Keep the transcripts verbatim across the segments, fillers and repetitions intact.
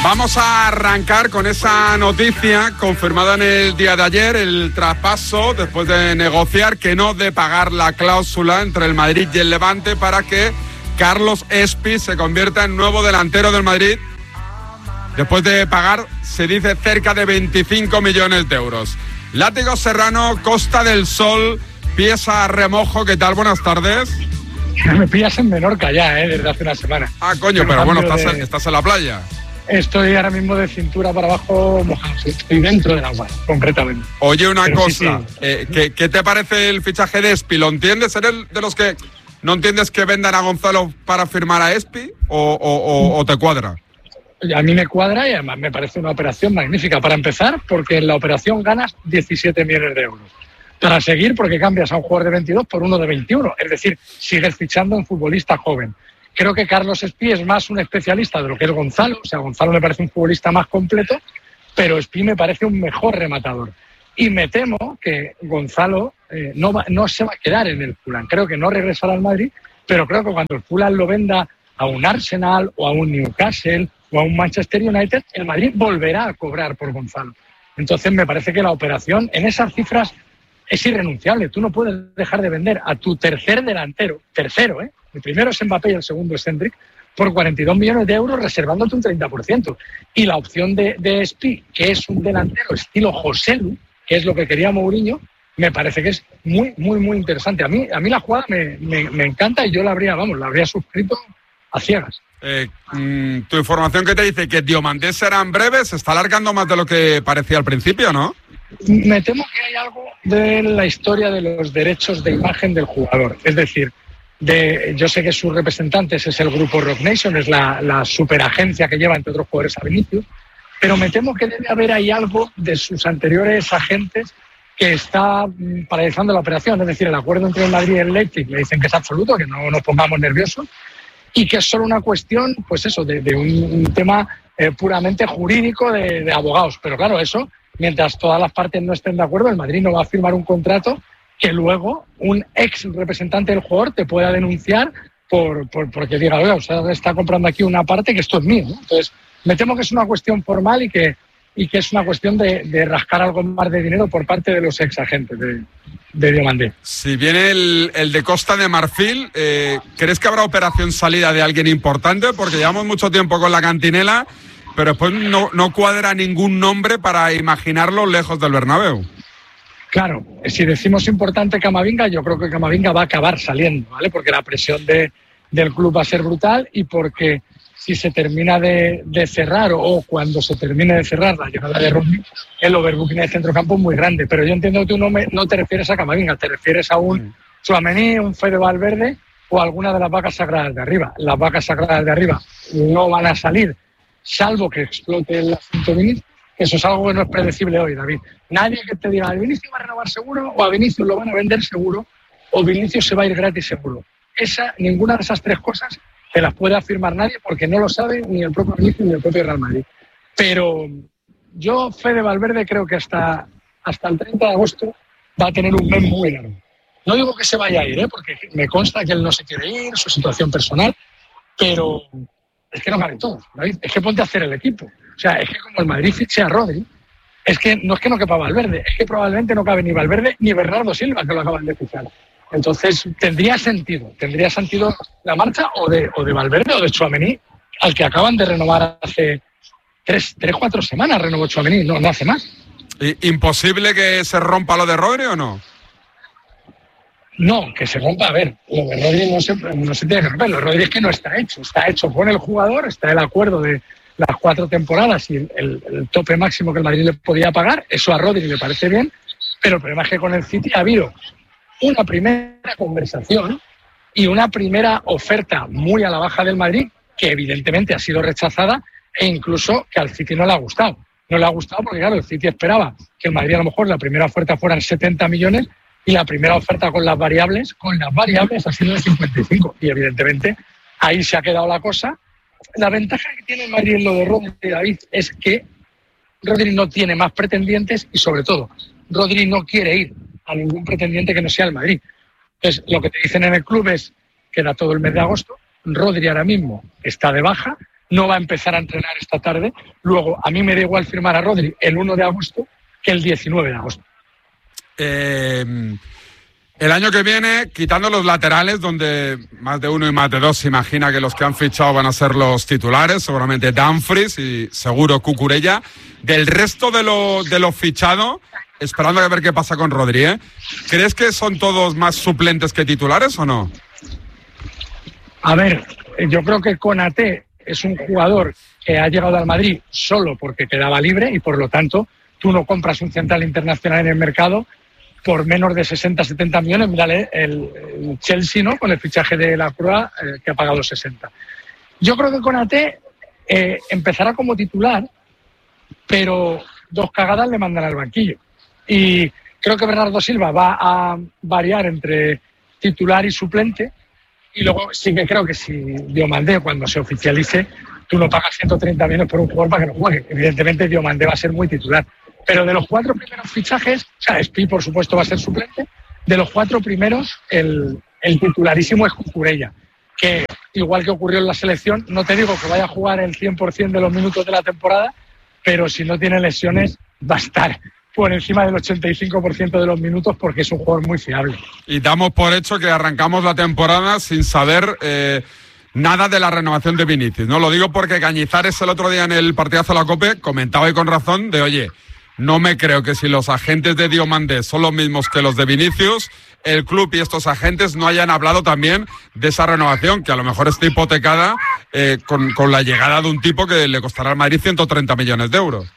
Vamos a arrancar con esa noticia confirmada en el día de ayer, el traspaso, después de negociar que no de pagar la cláusula entre el Madrid y el Levante para que Carlos Espi se convierta en nuevo delantero del Madrid, después de pagar, se dice, cerca de veinticinco millones de euros. Látigo Serrano, Costa del Sol, pieza a remojo, ¿qué tal? Buenas tardes. Me pillas en Menorca ya, ¿eh? Desde hace una semana. Ah, coño, pero, pero bueno, estás, de... en, estás en la playa. Estoy ahora mismo de cintura para abajo mojado, estoy dentro del agua, concretamente. Oye, una pero cosa, sí, sí. Eh, ¿qué, ¿qué te parece el fichaje de Espi? ¿Lo entiendes? ¿Eres de los que no entiendes que vendan a Gonzalo para firmar a Espi o, o, o, o te cuadra? A mí me cuadra y además me parece una operación magnífica. Para empezar, porque en la operación ganas diecisiete millones de euros. Para seguir, porque cambias a un jugador de veintidós por uno de veintiuno. Es decir, sigues fichando a un futbolista joven. Creo que Carlos Espi es más un especialista de lo que es Gonzalo. O sea, Gonzalo me parece un futbolista más completo, pero Espi me parece un mejor rematador. Y me temo que Gonzalo eh, no, va, no se va a quedar en el Fulham. Creo que no regresará al Madrid, pero creo que cuando el Fulham lo venda a un Arsenal o a un Newcastle o a un Manchester United, el Madrid volverá a cobrar por Gonzalo. Entonces me parece que la operación en esas cifras es irrenunciable. Tú no puedes dejar de vender a tu tercer delantero, tercero, ¿eh? El primero es Mbappé y el segundo es Hendrik, por cuarenta y dos millones de euros reservándote un treinta por ciento. Y la opción de, de Espi, que es un delantero estilo Joselu, que es lo que quería Mourinho, me parece que es muy, muy, muy interesante. A mí, a mí la jugada me, me, me encanta y yo la habría, vamos, la habría suscrito a ciegas. Eh, mmm, tu información que te dice que Diomandé será en breve, se está alargando más de lo que parecía al principio, ¿no? Me temo que hay algo de la historia de los derechos de imagen del jugador. Es decir, de, yo sé que sus representantes es el grupo Rock Nation, es la, la superagencia que lleva, entre otros jugadores, a Vinicius, pero me temo que debe haber ahí algo de sus anteriores agentes que está paralizando la operación. Es decir, el acuerdo entre el Madrid y el Leipzig le dicen que es absoluto, que no nos pongamos nerviosos, y que es solo una cuestión, pues eso, de, de un, un tema eh, puramente jurídico de, de abogados. Pero claro, eso, mientras todas las partes no estén de acuerdo, el Madrid no va a firmar un contrato que luego un ex representante del jugador te pueda denunciar por, por porque diga, oiga, usted está comprando aquí una parte que esto es mío, ¿no? Entonces, me temo que es una cuestión formal y que, y que es una cuestión de, de rascar algo más de dinero por parte de los ex agentes de, de Diomandé. Si viene el, el de Costa de Marfil, eh, ¿crees que habrá operación salida de alguien importante? Porque llevamos mucho tiempo con la cantinela, pero después no, no cuadra ningún nombre para imaginarlo lejos del Bernabéu. Claro, si decimos importante Camavinga, yo creo que Camavinga va a acabar saliendo, ¿vale? Porque la presión de, del club va a ser brutal y porque si se termina de, de cerrar o, o cuando se termine de cerrar la llegada de Rodri, el overbooking del centrocampo es muy grande. Pero yo entiendo que tú no, me, no te refieres a Camavinga, te refieres a un Tchouaméni, un Fede Valverde o alguna de las vacas sagradas de arriba. Las vacas sagradas de arriba no van a salir, salvo que explote el asunto Vinicius. Eso es algo que no es predecible hoy, David. Nadie que te diga, a Vinicius va a renovar seguro, o a Vinicius lo van a vender seguro, o Vinicius se va a ir gratis seguro. Esa, ninguna de esas tres cosas te las puede afirmar nadie porque no lo sabe ni el propio Vinicius ni el propio Real Madrid. Pero yo, Fede Valverde, creo que hasta, hasta el treinta de agosto va a tener un mes muy largo. No digo que se vaya a ir, ¿eh? Porque me consta que él no se quiere ir, su situación personal, pero es que no caben todos, David. Es que ponte a hacer el equipo. O sea, es que como el Madrid fiche a Rodri, es que no es que no quepa Valverde, es que probablemente no cabe ni Valverde ni Bernardo Silva, que lo acaban de fichar. Entonces, tendría sentido, tendría sentido la marcha o de, o de Valverde o de Tchouaméni, al que acaban de renovar hace tres, tres cuatro semanas, renovó Tchouaméni, no, no hace más. ¿Imposible que se rompa lo de Rodri o no? No, que se rompa, a ver, lo de Rodri no se, no se tiene que romper, lo de Rodri es que no está hecho, está hecho con el jugador, está el acuerdo de las cuatro temporadas y el, el, el tope máximo que el Madrid le podía pagar, eso a Rodri le parece bien, pero el problema es que con el City ha habido una primera conversación y una primera oferta muy a la baja del Madrid, que evidentemente ha sido rechazada e incluso que al City no le ha gustado. No le ha gustado porque, claro, el City esperaba que el Madrid a lo mejor la primera oferta fueran setenta millones y la primera oferta con las variables, con las variables ha sido de cincuenta y cinco. Y evidentemente ahí se ha quedado la cosa. La ventaja que tiene el Madrid en lo de Rodri, David, es que Rodri no tiene más pretendientes y, sobre todo, Rodri no quiere ir a ningún pretendiente que no sea el Madrid. Entonces, lo que te dicen en el club es que queda todo el mes de agosto. Rodri ahora mismo está de baja. no va a empezar a entrenar esta tarde. Luego, a mí me da igual firmar a Rodri el uno de agosto que el diecinueve de agosto. Eh, el año que viene, quitando los laterales, donde más de uno y más de dos se imagina que los que han fichado van a ser los titulares, seguramente Dumfries y seguro Cucurella, del resto de lo, de los fichados, esperando a ver qué pasa con Rodri, ¿eh? ¿Crees que son todos más suplentes que titulares o no? A ver, yo creo que Konaté es un jugador que ha llegado al Madrid solo porque quedaba libre y por lo tanto tú no compras un central internacional en el mercado por menos de sesenta, setenta millones. Mírale el, el Chelsea, ¿no? Con el fichaje de la Croa, eh, que ha pagado sesenta. Yo creo que Konaté eh, empezará como titular, pero dos cagadas le mandan al banquillo. Y creo que Bernardo Silva va a variar entre titular y suplente. Y luego sí que creo que si Diomandé, cuando se oficialice, tú no pagas ciento treinta millones por un jugador para que no juegue. Evidentemente Diomandé va a ser muy titular. Pero de los cuatro primeros fichajes, o sea, Spi por supuesto va a ser suplente, de los cuatro primeros el, el titularísimo es Cucurella, que igual que ocurrió en la selección, no te digo que vaya a jugar el cien por ciento de los minutos de la temporada, pero si no tiene lesiones va a estar por encima del ochenta y cinco por ciento de los minutos porque es un jugador muy fiable. Y damos por hecho que arrancamos la temporada sin saber eh, nada de la renovación de Vinicius, ¿no? Lo digo porque Cañizares el otro día en el partidazo de la COPE comentaba y con razón de, oye, no me creo que si los agentes de Diomandé son los mismos que los de Vinicius, el club y estos agentes no hayan hablado también de esa renovación, que a lo mejor está hipotecada eh, con, con la llegada de un tipo que le costará al Madrid ciento treinta millones de euros.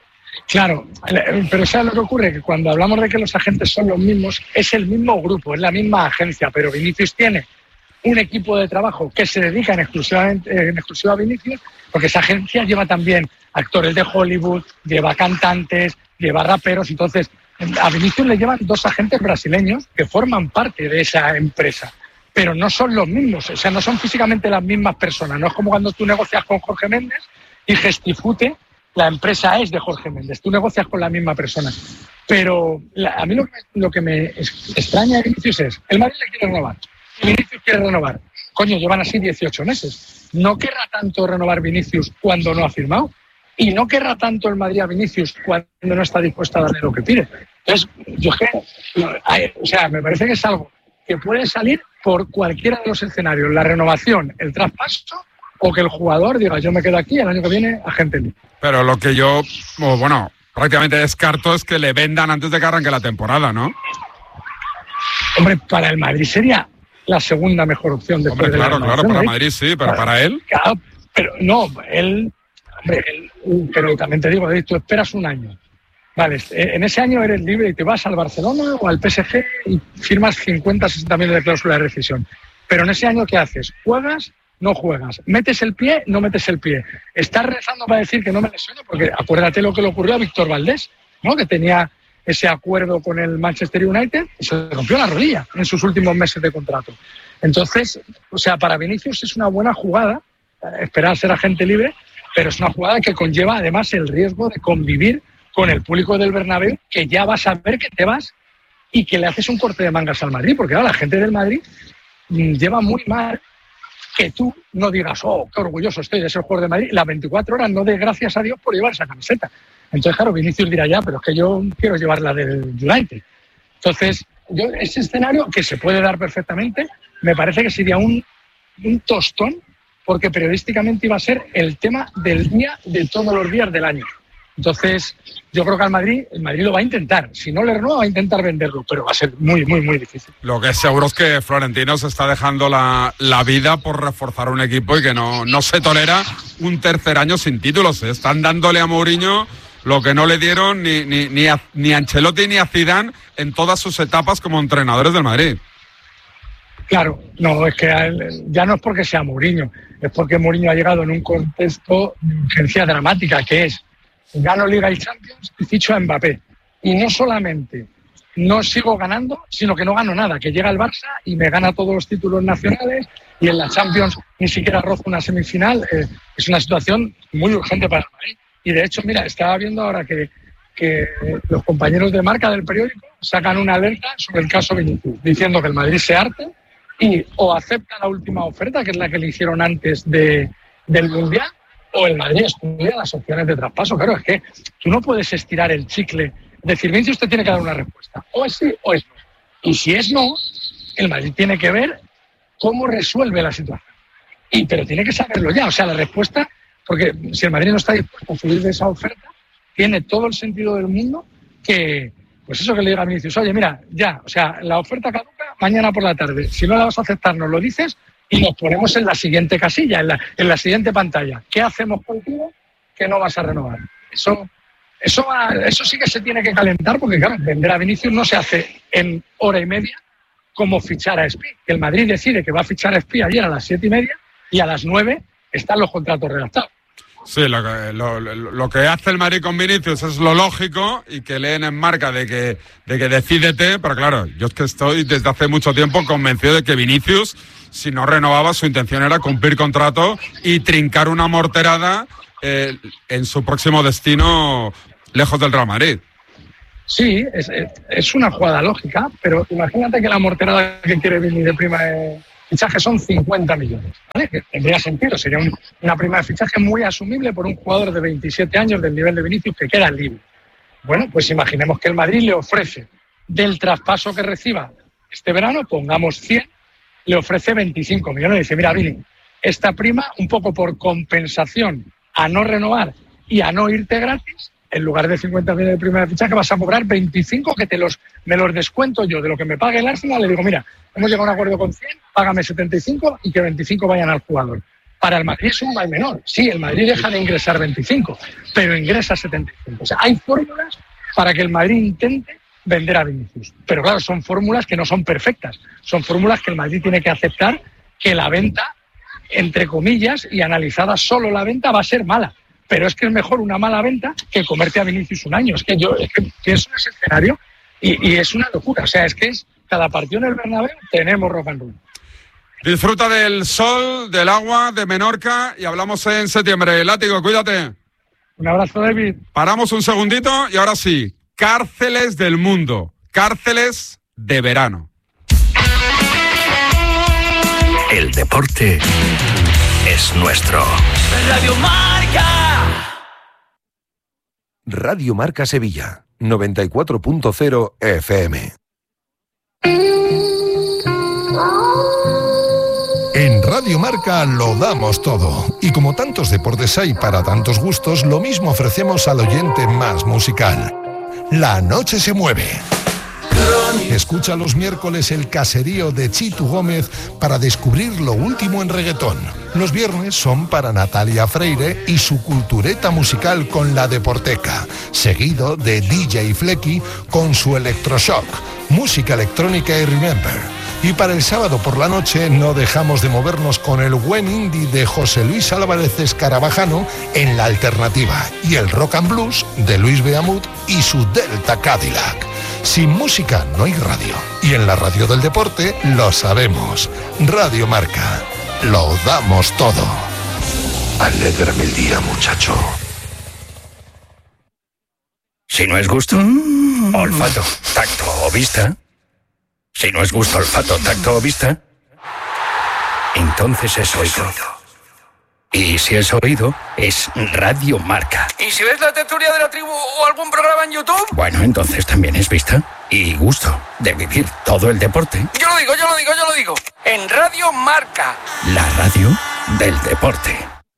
Claro, pero ¿sabes lo que ocurre? Que cuando hablamos de que los agentes son los mismos, es el mismo grupo, es la misma agencia, pero Vinicius tiene un equipo de trabajo que se dedica en, exclusivamente, en exclusiva a Vinicius, porque esa agencia lleva también actores de Hollywood, lleva cantantes, lleva raperos. Entonces, a Vinicius le llevan dos agentes brasileños que forman parte de esa empresa, pero no son los mismos, o sea, no son físicamente las mismas personas. No es como cuando tú negocias con Jorge Méndez y Gestifute, la empresa es de Jorge Méndez, tú negocias con la misma persona. Pero la, a mí lo que, lo que me extraña de Vinicius es, el Madrid le quiere renovar, Vinicius quiere renovar. Coño, llevan así dieciocho meses. No querrá tanto renovar Vinicius cuando no ha firmado. Y no querrá tanto el Madrid a Vinicius cuando no está dispuesto a darle lo que pide. Entonces, yo es que, o sea, me parece que es algo que puede salir por cualquiera de los escenarios. La renovación, el traspaso, o que el jugador diga, yo me quedo aquí, el año que viene, agente libre. Pero lo que yo, bueno, prácticamente descarto es que le vendan antes de que arranque la temporada, ¿no? Hombre, para el Madrid sería la segunda mejor opción después. Hombre, claro, de la claro, para Madrid sí, pero para, para él. Claro, pero no, él, hombre, él, pero también te digo, tú esperas un año. Vale, en ese año eres libre y te vas al Barcelona o al P S G y firmas cincuenta, sesenta millones de cláusula de rescisión. Pero en ese año, ¿qué haces? ¿Juegas? No juegas. ¿Metes el pie? No metes el pie. Estás rezando para decir que no me lesiono, porque acuérdate lo que le ocurrió a Víctor Valdés, ¿no? Que tenía ese acuerdo con el Manchester United y se rompió la rodilla en sus últimos meses de contrato. Entonces, o sea, para Vinicius es una buena jugada esperar ser agente libre, pero es una jugada que conlleva además el riesgo de convivir con el público del Bernabéu, que ya vas a ver que te vas y que le haces un corte de mangas al Madrid, porque ahora la gente del Madrid lleva muy mal que tú no digas, oh, qué orgulloso estoy de ser jugador de Madrid, las veinticuatro horas no des gracias a Dios por llevar esa camiseta. Entonces, claro, Vinicius dirá ya, pero es que yo quiero llevar la del United. Entonces, yo, ese escenario que se puede dar perfectamente, me parece que sería un, un tostón, porque periodísticamente iba a ser el tema del día de todos los días del año. Entonces, yo creo que al Madrid, el Madrid lo va a intentar. Si no le renueva, va a intentar venderlo, pero va a ser muy, muy, muy difícil. Lo que es seguro es que Florentino se está dejando la, la vida por reforzar un equipo y que no, no se tolera un tercer año sin títulos. Están dándole a Mourinho lo que no le dieron ni, ni, ni, a, ni a Ancelotti ni a Zidane en todas sus etapas como entrenadores del Madrid. Claro, no, es que él, ya no es porque sea Mourinho, es porque Mourinho ha llegado en un contexto de urgencia dramática, que es gano Liga y Champions y ficho a Mbappé. Y no solamente no sigo ganando, sino que no gano nada, que llega el Barça y me gana todos los títulos nacionales y en la Champions ni siquiera rozo una semifinal. Eh, es una situación muy urgente para el Madrid. Y de hecho, mira, estaba viendo ahora que, que los compañeros de Marca del periódico sacan una alerta sobre el caso Vinicius, diciendo que el Madrid se arte y o acepta la última oferta, que es la que le hicieron antes de, del Mundial, o el Madrid estudia las opciones de traspaso. Claro, es que tú no puedes estirar el chicle, decir, Vinicius te tiene que dar una respuesta, o es sí o es no. Y si es no, el Madrid tiene que ver cómo resuelve la situación. Y, pero tiene que saberlo ya, o sea, la respuesta, porque si el Madrid no está dispuesto a subir de esa oferta, tiene todo el sentido del mundo que, pues eso que le diga a Vinicius, oye, mira, ya, o sea, la oferta caduca mañana por la tarde, si no la vas a aceptar nos lo dices y nos ponemos en la siguiente casilla, en la, en la siguiente pantalla. ¿Qué hacemos contigo que no vas a renovar? Eso, eso, va, eso sí que se tiene que calentar, porque claro, vender a Vinicius no se hace en hora y media como fichar a Espi. El Madrid decide que va a fichar a Espi ayer a las siete y media y a las nueve están los contratos redactados. Sí, lo que, lo, lo que hace el Madrid con Vinicius es lo lógico y que leen en marca de que, de que decídete, pero claro, yo es que estoy desde hace mucho tiempo convencido de que Vinicius, si no renovaba, su intención era cumplir contrato y trincar una morterada eh, en su próximo destino lejos del Real Madrid. Sí, es, es una jugada lógica, pero imagínate que la morterada que quiere Vini de prima de fichaje son cincuenta millones, ¿vale? Que tendría sentido, sería un, una prima de fichaje muy asumible por un jugador de veintisiete años del nivel de Vinicius que queda libre. Bueno, pues imaginemos que el Madrid le ofrece del traspaso que reciba este verano, pongamos cien, le ofrece veinticinco millones. Y dice, mira, Vini, esta prima, un poco por compensación a no renovar y a no irte gratis, en lugar de cincuenta millones de prima de fichaje vas a cobrar veinticinco, que te los, me los descuento yo de lo que me pague el Arsenal. Le digo, mira, hemos llegado a un acuerdo con cien, págame setenta y cinco y que veinticinco vayan al jugador. Para el Madrid es un mal menor. Sí, el Madrid deja de ingresar veinticinco, pero ingresa setenta y cinco. O sea, hay fórmulas para que el Madrid intente vender a Vinicius. Pero claro, son fórmulas que no son perfectas. Son fórmulas que el Madrid tiene que aceptar que la venta, entre comillas, y analizada solo la venta, va a ser mala. Pero es que es mejor una mala venta que comerte a Vinicius un año. Es que yo es que pienso en ese escenario y, y es una locura. O sea, es que es cada partido en el Bernabéu tenemos rock and roll. Disfruta del sol, del agua, de Menorca y hablamos en septiembre. Látigo, cuídate. Un abrazo, David. Paramos un segundito y ahora sí, cárceles del mundo, cárceles de verano. El deporte es nuestro. Radio Marca. Radio Marca Sevilla, noventa y cuatro punto cero F M. En Radio Marca lo damos todo. Y como tantos deportes hay para tantos gustos, lo mismo ofrecemos al oyente más musical. La noche se mueve. Escucha los miércoles el caserío de Chitu Gómez para descubrir lo último en reggaetón. Los viernes son para Natalia Freire y su cultureta musical con La Deporteca, seguido de D J Flecky con su Electroshock, música electrónica y Remember. Y para el sábado por la noche no dejamos de movernos con el buen indie de José Luis Álvarez Escarabajano en La Alternativa y el rock and blues de Luis Beamut y su Delta Cadillac. Sin música no hay radio. Y en la radio del deporte lo sabemos. Radio Marca. Lo damos todo. Alégrame el día, muchacho. Si no es gusto, mm. olfato, tacto o vista. Si no es gusto, olfato, tacto o vista, entonces es oído. Y si es oído, es Radio Marca. ¿Y si ves la tertulia de la tribu o algún programa en YouTube? Bueno, entonces también es vista y gusto de vivir todo el deporte. Yo lo digo, yo lo digo, yo lo digo. En Radio Marca. La radio del deporte.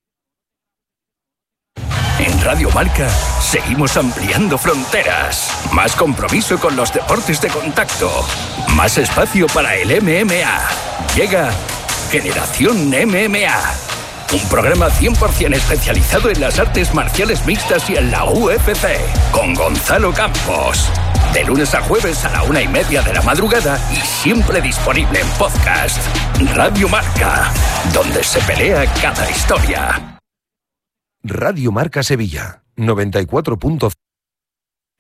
En Radio Marca seguimos ampliando fronteras. Más compromiso con los deportes de contacto. Más espacio para el M M A. Llega Generación M M A. Un programa cien por ciento especializado en las artes marciales mixtas y en la U F C. Con Gonzalo Campos. De lunes a jueves a la una y media de la madrugada y siempre disponible en podcast. Radio Marca. Donde se pelea cada historia. Radio Marca Sevilla, noventa y cuatro punto cero.